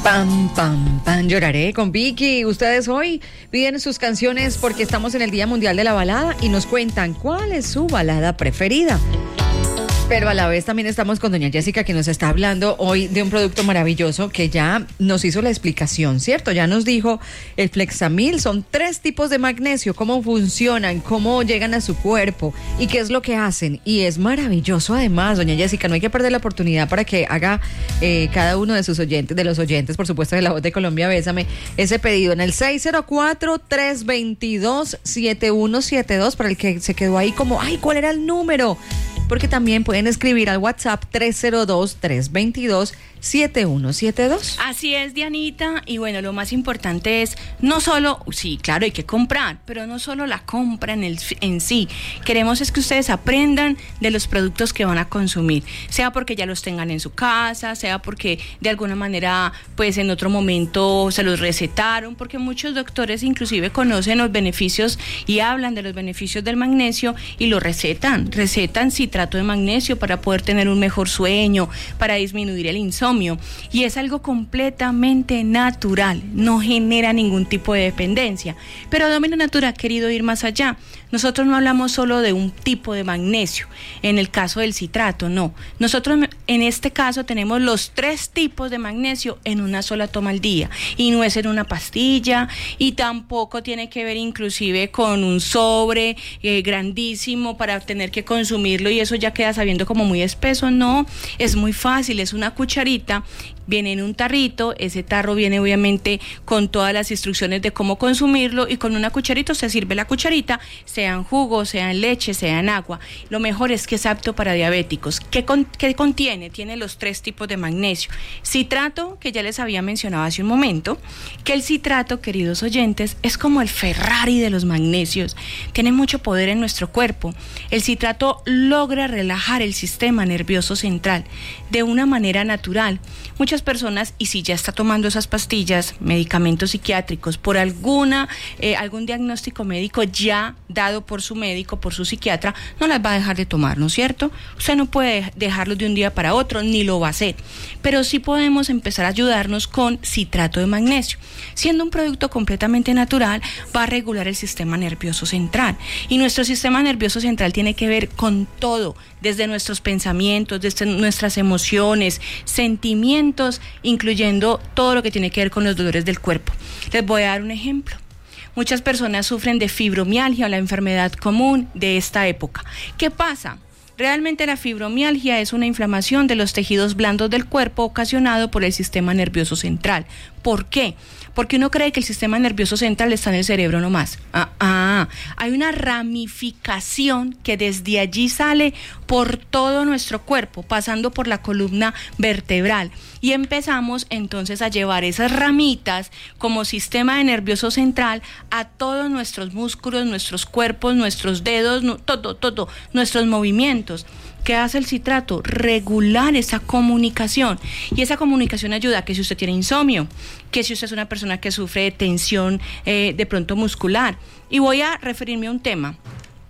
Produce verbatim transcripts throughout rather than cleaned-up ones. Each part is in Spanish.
Pam, pam, pam, lloraré con Vicky. Ustedes hoy piden sus canciones porque estamos en el Día Mundial de la Balada y nos cuentan cuál es su balada preferida. Pero a la vez también estamos con doña Jessica, que nos está hablando hoy de un producto maravilloso que ya nos hizo la explicación, ¿cierto? Ya nos dijo el Flexamil, son tres tipos de magnesio, cómo funcionan, cómo llegan a su cuerpo y qué es lo que hacen. Y es maravilloso además, doña Jessica, no hay que perder la oportunidad para que haga eh, cada uno de sus oyentes, de los oyentes, por supuesto, de La Voz de Colombia, Bésame, ese pedido en el seis cero cuatro, tres dos dos, siete uno siete dos, para el que se quedó ahí como, ay, ¿cuál era el número? Porque también pueden escribir al WhatsApp tres cero dos, tres dos dos, siete uno siete dos. Así es, Dianita, y bueno, lo más importante es no solo, sí, claro, hay que comprar, pero no solo la compra en, el, en sí. Queremos es que ustedes aprendan de los productos que van a consumir, sea porque ya los tengan en su casa, sea porque de alguna manera, pues en otro momento se los recetaron, porque muchos doctores inclusive conocen los beneficios y hablan de los beneficios del magnesio y lo recetan, recetan citrato de magnesio para poder tener un mejor sueño, para disminuir el insomnio. Y es algo completamente natural, no genera ningún tipo de dependencia. Pero Domino Natura ha querido ir más allá. Nosotros no hablamos solo de un tipo de magnesio, en el caso del citrato, no. Nosotros en este caso tenemos los tres tipos de magnesio en una sola toma al día, y no es en una pastilla, y tampoco tiene que ver inclusive con un sobre eh, grandísimo para tener que consumirlo y eso ya queda sabiendo como muy espeso, no, es muy fácil, es una cucharita, viene en un tarrito, ese tarro viene obviamente con todas las instrucciones de cómo consumirlo y con una cucharita se sirve la cucharita, sea en jugo, sea en leche, sea en agua. Lo mejor es que es apto para diabéticos. ¿Qué, con, qué contiene? Tiene los tres tipos de magnesio. Citrato, que ya les había mencionado hace un momento, que el citrato, queridos oyentes, es como el Ferrari de los magnesios. Tiene mucho poder en nuestro cuerpo. El citrato logra relajar el sistema nervioso central de una manera natural. Muchas personas, y si ya está tomando esas pastillas, medicamentos psiquiátricos, por alguna eh, algún diagnóstico médico ya dado por su médico, por su psiquiatra, no las va a dejar de tomar, ¿no es cierto? Usted no puede dejarlos de un día para otro, ni lo va a hacer, pero sí podemos empezar a ayudarnos con citrato de magnesio. Siendo un producto completamente natural, va a regular el sistema nervioso central, y nuestro sistema nervioso central tiene que ver con todo, desde nuestros pensamientos, desde nuestras emociones, sentimientos, incluyendo todo lo que tiene que ver con los dolores del cuerpo. Les voy a dar un ejemplo. Muchas personas sufren de fibromialgia, la enfermedad común de esta época. ¿Qué pasa? Realmente la fibromialgia es una inflamación de los tejidos blandos del cuerpo ocasionado por el sistema nervioso central. ¿Por qué? Porque uno cree que el sistema nervioso central está en el cerebro nomás. Ah, ah, hay una ramificación que desde allí sale por todo nuestro cuerpo, pasando por la columna vertebral. Y empezamos entonces a llevar esas ramitas como sistema de nervioso central a todos nuestros músculos, nuestros cuerpos, nuestros dedos, no, todo, todo, nuestros movimientos. ¿Qué hace el citrato? Regular esa comunicación. Y esa comunicación ayuda a que si usted tiene insomnio, que si usted es una persona que sufre de tensión eh, de pronto muscular. Y voy a referirme a un tema,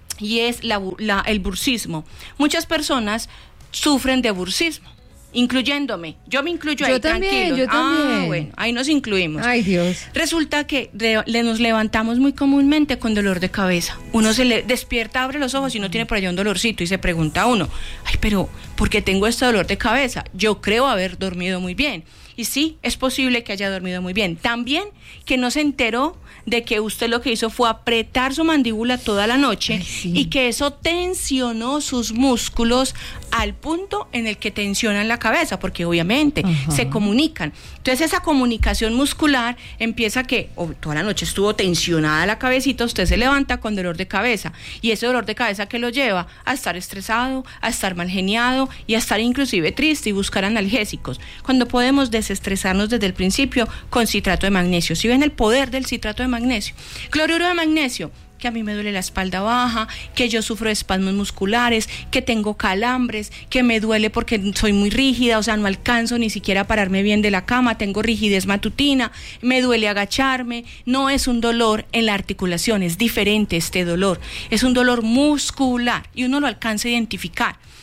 y es la, la, el bursismo. Muchas personas sufren de bursismo, incluyéndome. Yo me incluyo ahí, yo también, tranquilos. yo también. Ah, bueno, ahí nos incluimos. Ay, Dios. Resulta que de, le nos levantamos muy comúnmente con dolor de cabeza. Uno se le despierta, abre los ojos y no tiene por allá un dolorcito y se pregunta a uno, ay, pero ¿por qué tengo este dolor de cabeza? Yo creo haber dormido muy bien. Y sí, es posible que haya dormido muy bien. También que no se enteró de que usted lo que hizo fue apretar su mandíbula toda la noche. Ay, sí. Y que eso tensionó sus músculos al punto en el que tensionan la cabeza, porque obviamente uh-huh. se comunican. Entonces esa comunicación muscular empieza que oh, toda la noche estuvo tensionada la cabecita, usted se levanta con dolor de cabeza, y ese dolor de cabeza que lo lleva a estar estresado, a estar mal geniado y a estar inclusive triste y buscar analgésicos, cuando podemos desestresarnos desde el principio con citrato de magnesio. ¿Sí ven el poder del citrato de magnesio? Cloruro de magnesio, que a mí me duele la espalda baja, que yo sufro de espasmos musculares, que tengo calambres, que me duele porque soy muy rígida, o sea, no alcanzo ni siquiera a pararme bien de la cama, tengo rigidez matutina, me duele agacharme. No es un dolor en la articulación, es diferente este dolor, es un dolor muscular y uno lo alcanza a identificar.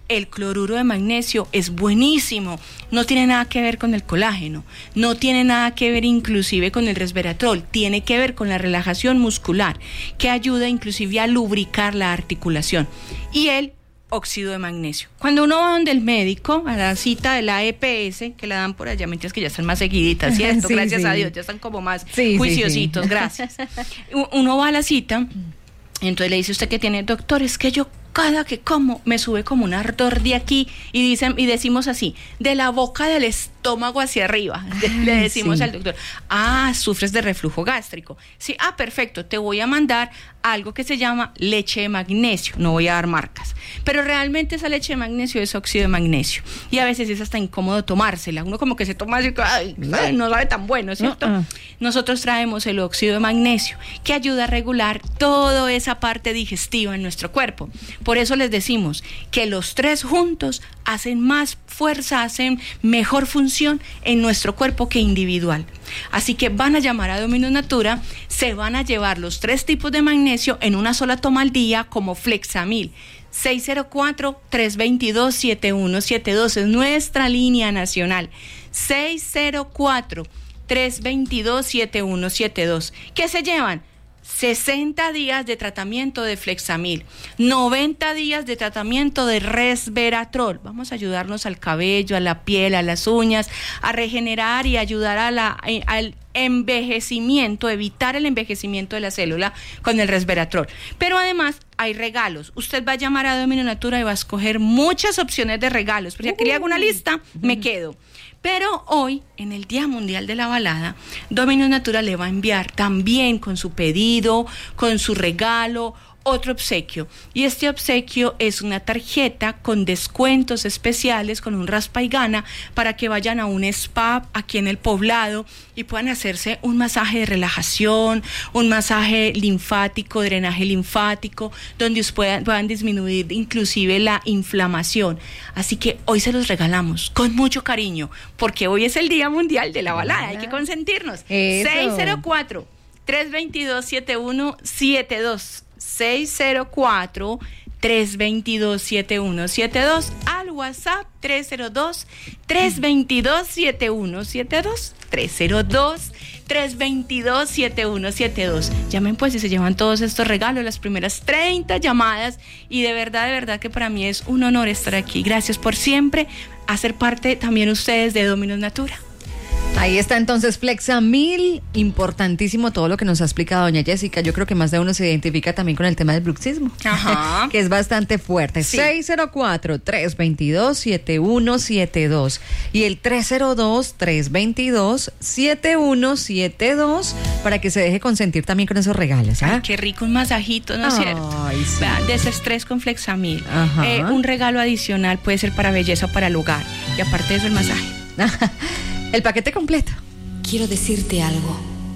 el cloruro de magnesio es buenísimo, no tiene nada que ver con el colágeno, no tiene nada que ver inclusive con el resveratrol, tiene que ver con la relajación muscular, que ayuda inclusive a lubricar la articulación. Y el óxido de magnesio. Cuando uno va donde el médico, a la cita de la E P S, que la dan por allá, mentiras que ya están más seguiditas, ¿cierto? Sí, gracias sí. a Dios, ya están como más sí, juiciositos, sí, sí. gracias. Uno va a la cita, entonces le dice usted que tiene, doctor, es que yo cada que como me sube como un ardor de aquí, y dicen y decimos así, de la boca del estómago hacia arriba. Ay, le decimos sí. al doctor, ah, sufres de reflujo gástrico. Sí, ah, perfecto, te voy a mandar algo que se llama leche de magnesio, no voy a dar marcas, pero realmente esa leche de magnesio es óxido de magnesio, y a veces es hasta incómodo tomársela, uno como que se toma así, ay, ay, no sabe tan bueno, ¿cierto? Uh-uh. Nosotros traemos el óxido de magnesio, que ayuda a regular toda esa parte digestiva en nuestro cuerpo. Por eso les decimos que los tres juntos hacen más fuerza, hacen mejor función en nuestro cuerpo que individual. Así que van a llamar a Dominus Natura, se van a llevar los tres tipos de magnesio en una sola toma al día como Flexamil. seis cero cuatro, tres dos dos, siete uno siete dos es nuestra línea nacional. seis cero cuatro, tres dos dos, siete uno siete dos. ¿Qué se llevan? sesenta días de tratamiento de Flexamil, noventa días de tratamiento de resveratrol. Vamos a ayudarnos al cabello, a la piel, a las uñas, a regenerar y ayudar a la, al envejecimiento, evitar el envejecimiento de la célula con el resveratrol. Pero además hay regalos. Usted va a llamar a Dominus Natura y va a escoger muchas opciones de regalos. Porque aquí le hago una lista, me quedo. Pero hoy, en el Día Mundial de la Balada, Dominus Natura le va a enviar también con su pedido, con su regalo, otro obsequio. Y este obsequio es una tarjeta con descuentos especiales, con un raspa y gana, para que vayan a un spa aquí en el Poblado y puedan hacerse un masaje de relajación, un masaje linfático, drenaje linfático, donde puedan, puedan disminuir inclusive la inflamación. Así que hoy se los regalamos con mucho cariño, porque hoy es el Día Mundial de la Balada, hay que consentirnos. Eso. seis cero cuatro, tres dos dos, siete uno siete dos. seis cero cuatro, tres dos dos, siete uno siete dos, al WhatsApp tres cero dos, tres dos dos, siete uno siete dos, tres cero dos, tres dos dos, siete uno siete dos. Llamen pues y se llevan todos estos regalos, las primeras treinta llamadas, y de verdad, de verdad que para mí es un honor estar aquí. Gracias por siempre hacer parte también ustedes de Dominus Natura. Ahí está entonces Flexamil, importantísimo todo lo que nos ha explicado doña Jessica. Yo creo que más de uno se identifica también con el tema del bruxismo, ajá, que es bastante fuerte. Sí. seis cero cuatro, tres dos dos, siete uno siete dos y el tres cero dos, tres dos dos, siete uno siete dos para que se deje consentir también con esos regalos. ¿Ah? Ay, qué rico un masajito, ¿no es cierto? Ay, sí. Desestrés con Flexamil. Eh, un regalo adicional puede ser para belleza o para el hogar, y aparte de eso el masaje. El paquete completo. Quiero decirte algo.